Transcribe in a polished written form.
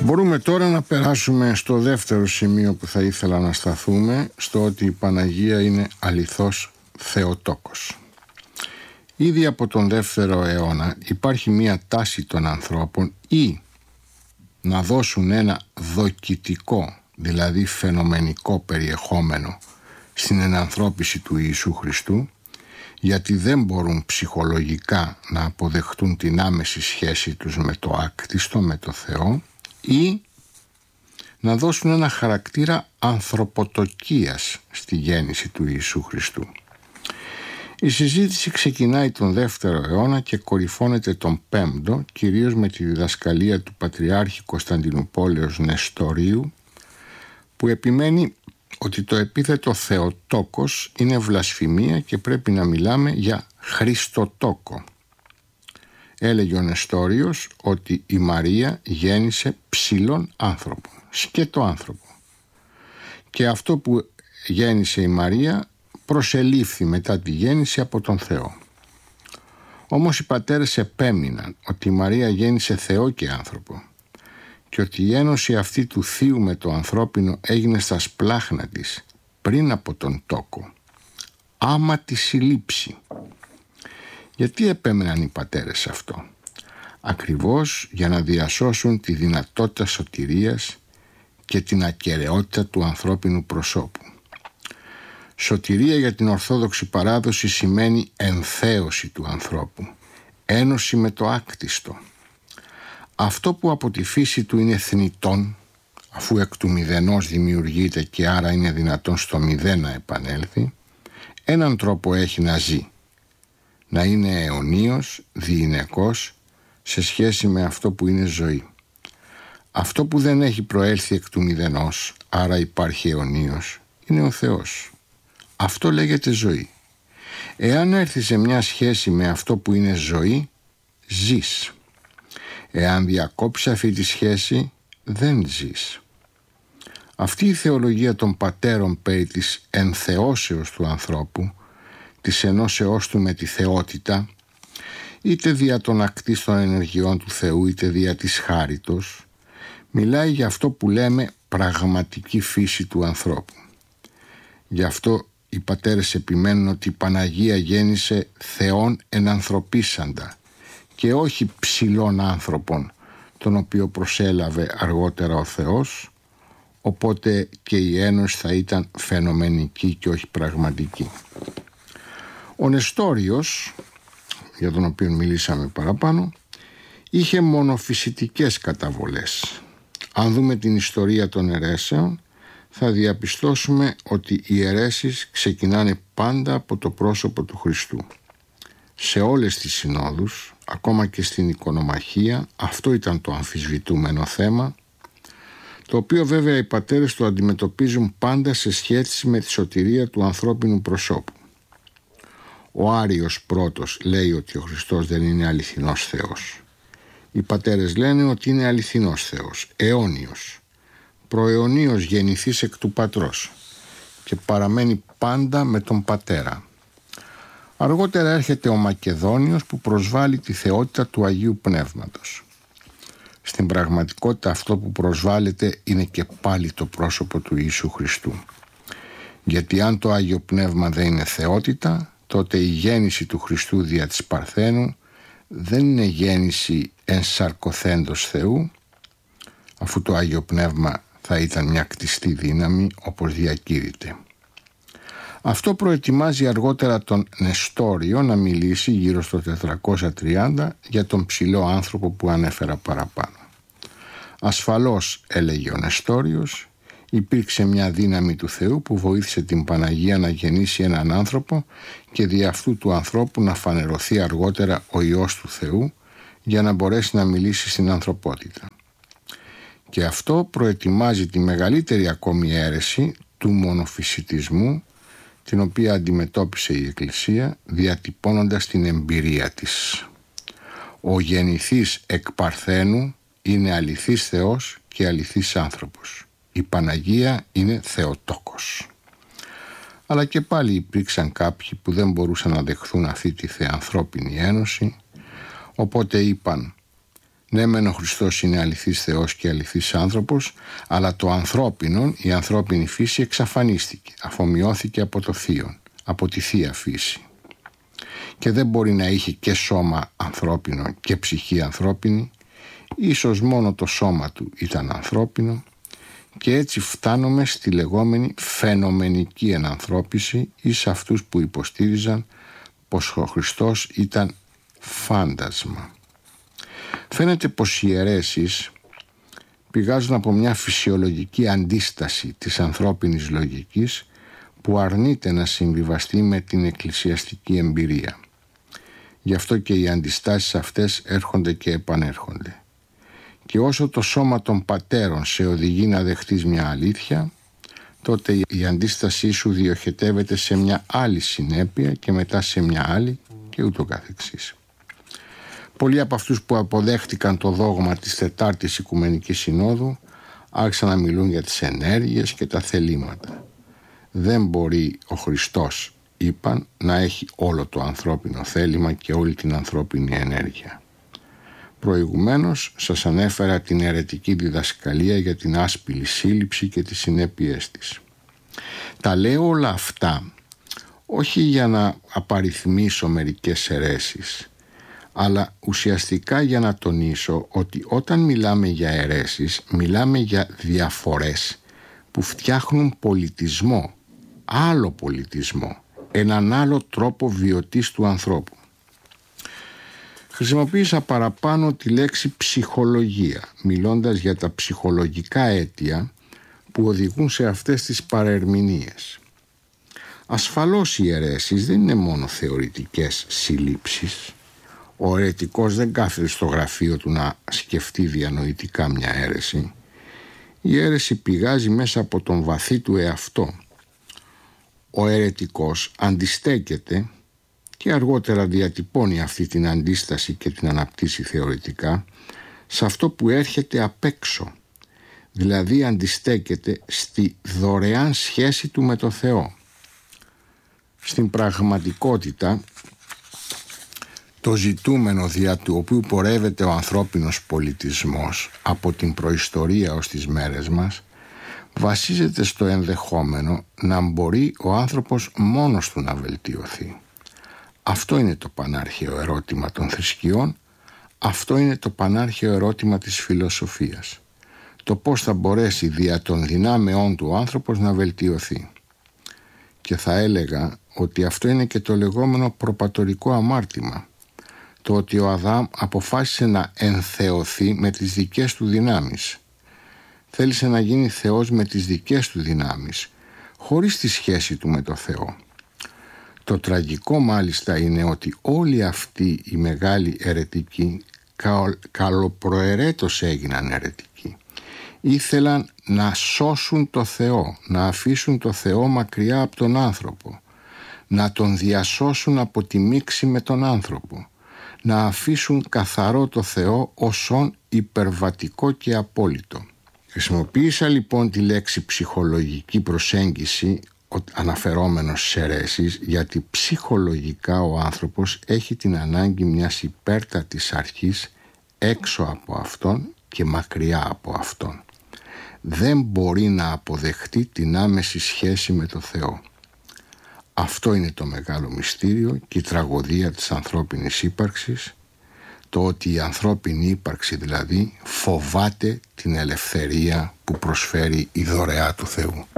Μπορούμε τώρα να περάσουμε στο δεύτερο σημείο που θα ήθελα να σταθούμε, στο ότι η Παναγία είναι αληθώς Θεοτόκος. Ήδη από τον 2ο αιώνα υπάρχει μία τάση των ανθρώπων ή να δώσουν ένα δοκιτικό, δηλαδή φαινομενικό περιεχόμενο στην ενανθρώπιση του Ιησού Χριστού, γιατί δεν μπορούν ψυχολογικά να αποδεχτούν την άμεση σχέση τους με το άκτιστο, με το Θεό, ή να δώσουν ένα χαρακτήρα ανθρωποτοκίας στη γέννηση του Ιησού Χριστού. Η συζήτηση ξεκινάει τον 2ο αιώνα και κορυφώνεται τον 5ο, κυρίως με τη διδασκαλία του Πατριάρχη Κωνσταντινουπόλεως Νεστορίου, που επιμένει ότι το επίθετο Θεοτόκος είναι βλασφημία και πρέπει να μιλάμε για Χριστοτόκο. Έλεγε ο Νεστόριος ότι η Μαρία γέννησε ψηλόν άνθρωπο, σκέτο άνθρωπο. Και αυτό που γέννησε η Μαρία προσελήφθη μετά τη γέννηση από τον Θεό. Όμως οι πατέρες επέμειναν ότι η Μαρία γέννησε Θεό και άνθρωπο και ότι η ένωση αυτή του Θείου με το ανθρώπινο έγινε στα σπλάχνα της πριν από τον τόκο, άμα τη συλλήψει. Γιατί επέμεναν οι πατέρες σε αυτό? Ακριβώς για να διασώσουν τη δυνατότητα σωτηρίας και την ακεραιότητα του ανθρώπινου προσώπου. Σωτηρία για την Ορθόδοξη παράδοση σημαίνει ενθέωση του ανθρώπου, ένωση με το άκτιστο. Αυτό που από τη φύση του είναι θνητόν, αφού εκ του μηδενός δημιουργείται και άρα είναι δυνατόν στο μηδέν να επανέλθει, έναν τρόπο έχει να ζει, να είναι αιωνίος, διηνεκός, σε σχέση με αυτό που είναι ζωή. Αυτό που δεν έχει προέλθει εκ του μηδενός, άρα υπάρχει αιωνίος, είναι ο Θεός. Αυτό λέγεται ζωή. Εάν έρθει σε μια σχέση με αυτό που είναι ζωή, ζεις. Εάν διακόψεις αυτή τη σχέση, δεν ζεις. Αυτή η θεολογία των πατέρων περί της ενθεώσεως του ανθρώπου, της ενώσεώς του με τη θεότητα, είτε δια των ακτίστων ενεργειών του Θεού, είτε δια της χάριτος, μιλάει για αυτό που λέμε πραγματική φύση του ανθρώπου. Γι' αυτό οι πατέρες επιμένουν ότι η Παναγία γέννησε Θεόν ενανθρωπίσαντα και όχι ψηλών άνθρωπων, τον οποίο προσέλαβε αργότερα ο Θεός, οπότε και η ένωση θα ήταν φαινομενική και όχι πραγματική. Ο Νεστόριος, για τον οποίο μιλήσαμε παραπάνω, είχε μονοφυσιτικές καταβολές. Αν δούμε την ιστορία των αιρέσεων, θα διαπιστώσουμε ότι οι αιρέσεις ξεκινάνε πάντα από το πρόσωπο του Χριστού. Σε όλες τις συνόδους, ακόμα και στην οικονομαχία, αυτό ήταν το αμφισβητούμενο θέμα, το οποίο βέβαια οι πατέρες το αντιμετωπίζουν πάντα σε σχέση με τη σωτηρία του ανθρώπινου προσώπου. Ο Άριος πρώτος λέει ότι ο Χριστός δεν είναι αληθινός Θεός. Οι πατέρες λένε ότι είναι αληθινός Θεός, αιώνιος, προαιωνίως γεννηθής εκ του Πατρός και παραμένει πάντα με τον Πατέρα. Αργότερα έρχεται ο Μακεδόνιος που προσβάλλει τη θεότητα του Αγίου Πνεύματος. Στην πραγματικότητα αυτό που προσβάλλεται είναι και πάλι το πρόσωπο του Ιησού Χριστού. Γιατί αν το Άγιο Πνεύμα δεν είναι θεότητα, τότε η γέννηση του Χριστού δια της Παρθένου δεν είναι γέννηση ενσαρκωθέντος Θεού, αφού το Άγιο Πνεύμα θα ήταν μια κτιστή δύναμη όπως διακήρυται. Αυτό προετοιμάζει αργότερα τον Νεστόριο να μιλήσει γύρω στο 430 για τον ψηλό άνθρωπο που ανέφερα παραπάνω. Ασφαλώς, έλεγε ο Νεστόριος, υπήρξε μια δύναμη του Θεού που βοήθησε την Παναγία να γεννήσει έναν άνθρωπο και δι' αυτού του ανθρώπου να φανερωθεί αργότερα ο Υιός του Θεού για να μπορέσει να μιλήσει στην ανθρωπότητα. Και αυτό προετοιμάζει τη μεγαλύτερη ακόμη αίρεση του μονοφυσιτισμού, την οποία αντιμετώπισε η Εκκλησία διατυπώνοντας την εμπειρία της. Ο γεννηθής εκ Παρθένου είναι αληθής Θεός και αληθής άνθρωπος. Η Παναγία είναι Θεοτόκος. Αλλά και πάλι υπήρξαν κάποιοι που δεν μπορούσαν να δεχθούν αυτή τη θεανθρώπινη ένωση, οπότε είπαν Ναι, μεν ο Χριστός είναι αληθής Θεός και αληθής άνθρωπος, αλλά το ανθρώπινο, η ανθρώπινη φύση εξαφανίστηκε, αφομοιώθηκε από το θείον, από τη θεία φύση. Και δεν μπορεί να είχε και σώμα ανθρώπινο και ψυχή ανθρώπινη, ίσως μόνο το σώμα του ήταν ανθρώπινο, και έτσι φτάνουμε στη λεγόμενη φαινομενική ενανθρώπιση ή σε αυτούς που υποστήριζαν πως ο Χριστός ήταν φάντασμα. Φαίνεται πως οι αιρέσεις πηγάζουν από μια φυσιολογική αντίσταση της ανθρώπινης λογικής που αρνείται να συμβιβαστεί με την εκκλησιαστική εμπειρία. Γι' αυτό και οι αντιστάσεις αυτές έρχονται και επανέρχονται. Και όσο το σώμα των πατέρων σε οδηγεί να δεχτείς μια αλήθεια, τότε η αντίστασή σου διοχετεύεται σε μια άλλη συνέπεια και μετά σε μια άλλη και ούτω καθεξής. Πολλοί από αυτούς που αποδέχτηκαν το δόγμα της Τετάρτης Οικουμενικής Συνόδου άρχισαν να μιλούν για τις ενέργειες και τα θελήματα. Δεν μπορεί ο Χριστός, είπαν, να έχει όλο το ανθρώπινο θέλημα και όλη την ανθρώπινη ενέργεια. Προηγουμένως σας ανέφερα την αιρετική διδασκαλία για την άσπηλη σύλληψη και τις συνέπειές της. Τα λέω όλα αυτά όχι για να απαριθμίσω μερικές αιρέσεις, αλλά ουσιαστικά για να τονίσω ότι όταν μιλάμε για αιρέσεις, μιλάμε για διαφορές που φτιάχνουν πολιτισμό, άλλο πολιτισμό, έναν άλλο τρόπο βιωτής του ανθρώπου. Χρησιμοποίησα παραπάνω τη λέξη ψυχολογία, μιλώντας για τα ψυχολογικά αίτια που οδηγούν σε αυτές τις παρερμηνίες. Ασφαλώς οι αιρέσεις δεν είναι μόνο θεωρητικές συλλήψεις. Ο αιρετικός δεν κάθεται στο γραφείο του να σκεφτεί διανοητικά μια αίρεση. Η αίρεση πηγάζει μέσα από τον βαθύ του εαυτό. Ο αιρετικός αντιστέκεται και αργότερα διατυπώνει αυτή την αντίσταση και την αναπτύσσει θεωρητικά σε αυτό που έρχεται απ' έξω. Δηλαδή αντιστέκεται στη δωρεάν σχέση του με το Θεό. Στην πραγματικότητα, το ζητούμενο δια του οποίου πορεύεται ο ανθρώπινος πολιτισμός από την προϊστορία ως τις μέρες μας βασίζεται στο ενδεχόμενο να μπορεί ο άνθρωπος μόνος του να βελτιωθεί. Αυτό είναι το πανάρχαιο ερώτημα των θρησκειών, αυτό είναι το πανάρχαιο ερώτημα της φιλοσοφίας. Το πώς θα μπορέσει δια των δυνάμεών του ο άνθρωπος να βελτιωθεί. Και θα έλεγα ότι αυτό είναι και το λεγόμενο προπατορικό αμάρτημα. Το ότι ο Αδάμ αποφάσισε να ενθεωθεί με τις δικές του δυνάμεις. Θέλησε να γίνει Θεός με τις δικές του δυνάμεις, χωρίς τη σχέση του με το Θεό. Το τραγικό μάλιστα είναι ότι όλοι αυτοί οι μεγάλοι αιρετικοί καλοπροαιρέτως έγιναν αιρετικοί. Ήθελαν να σώσουν το Θεό, να αφήσουν το Θεό μακριά από τον άνθρωπο, να τον διασώσουν από τη μίξη με τον άνθρωπο, να αφήσουν καθαρό το Θεό ως όν υπερβατικό και απόλυτο. Χρησιμοποίησα λοιπόν τη λέξη ψυχολογική προσέγγιση αναφερόμενος σε αιρέσεις, γιατί ψυχολογικά ο άνθρωπος έχει την ανάγκη μιας υπέρτατης αρχής έξω από αυτόν και μακριά από αυτόν. Δεν μπορεί να αποδεχτεί την άμεση σχέση με το Θεό. Αυτό είναι το μεγάλο μυστήριο και η τραγωδία της ανθρώπινης ύπαρξης, το ότι η ανθρώπινη ύπαρξη δηλαδή φοβάται την ελευθερία που προσφέρει η δωρεά του Θεού.